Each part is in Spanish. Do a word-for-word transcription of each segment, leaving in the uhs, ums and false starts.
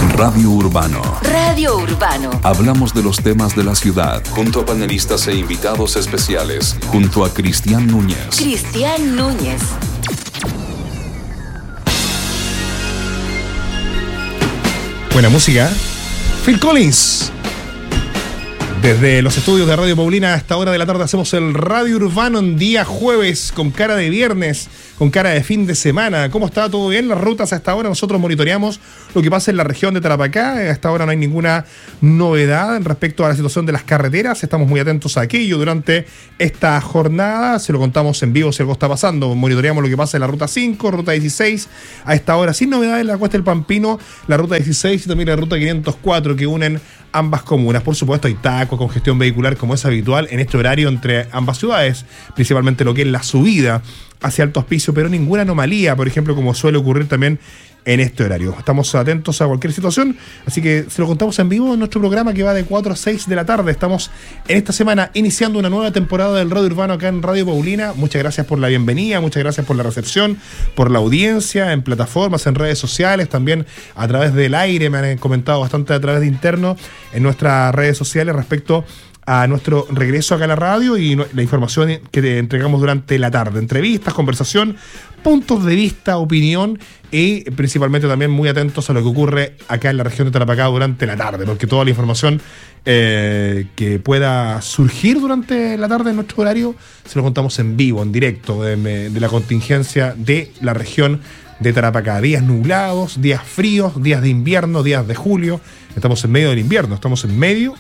Radio Urbano. Radio Urbano. Hablamos de los temas de la ciudad, junto a panelistas e invitados especiales, junto a Cristian Núñez. Cristian Núñez. Buena música. Phil Collins. Desde los estudios de Radio Paulina a esta hora de la tarde hacemos el Radio Urbano en día jueves, con cara de viernes, con cara de fin de semana. ¿Cómo está? ¿Todo bien? Las rutas a esta hora nosotros monitoreamos lo que pasa en la región de Tarapacá. A esta hora no hay ninguna novedad respecto a la situación de las carreteras. Estamos muy atentos a aquello durante esta jornada. Se lo contamos en vivo si algo está pasando. Monitoreamos lo que pasa en la ruta cinco, ruta dieciséis. A esta hora sin novedades en la Cuesta del Pampino, la ruta dieciséis y también la ruta quinientos cuatro que unen ambas comunas. Por supuesto hay taco, congestión vehicular como es habitual en este horario entre ambas ciudades, principalmente lo que es la subida hacia Alto Hospicio, pero ninguna anomalía, por ejemplo, como suele ocurrir también en este horario. Estamos atentos a cualquier situación, así que se lo contamos en vivo en nuestro programa que va de cuatro a seis de la tarde. Estamos en esta semana iniciando una nueva temporada del Radio Urbano acá en Radio Paulina. Muchas gracias por la bienvenida, muchas gracias por la recepción, por la audiencia en plataformas, en redes sociales, también a través del aire. Me han comentado bastante a través de interno en nuestras redes sociales respecto a nuestro regreso acá a la radio y la información que te entregamos durante la tarde. Entrevistas, conversación, puntos de vista, opinión y principalmente también muy atentos a lo que ocurre acá en la región de Tarapacá durante la tarde, porque toda la información eh, que pueda surgir durante la tarde en nuestro horario se lo contamos en vivo, en directo, de, de la contingencia de la región de Tarapacá. Días nublados, días fríos, días de invierno, días de julio. Estamos en medio del invierno, estamos en medio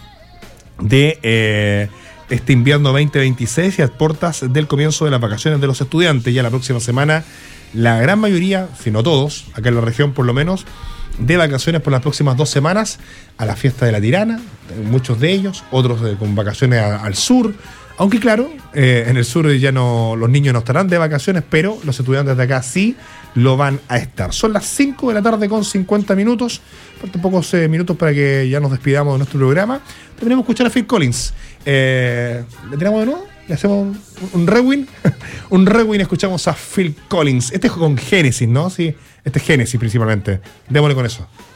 de eh, este invierno veinte veintiséis y a puertas del comienzo de las vacaciones de los estudiantes. Ya la próxima semana, la gran mayoría, si no todos, acá en la región por lo menos, de vacaciones por las próximas dos semanas a la fiesta de la Tirana, muchos de ellos, otros eh, con vacaciones a, al sur. Aunque claro, eh, en el sur ya no, los niños no estarán de vacaciones, pero los estudiantes de acá sí lo van a estar. Son las cinco de la tarde con cincuenta minutos. Faltan pocos eh, minutos para que ya nos despidamos de nuestro programa. Tenemos que escuchar a Phil Collins. Eh, ¿Le tiramos de nuevo? ¿Le hacemos un, un rewind? un rewind, escuchamos a Phil Collins. Este es con Genesis, ¿no? Sí, este es Genesis principalmente. Démosle con eso.